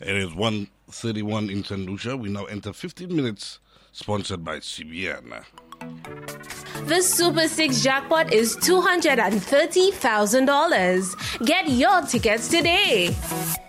It is 1:31 in St. Lucia. We now enter 15 minutes, sponsored by CBN. The Super 6 jackpot is $230,000. Get your tickets today.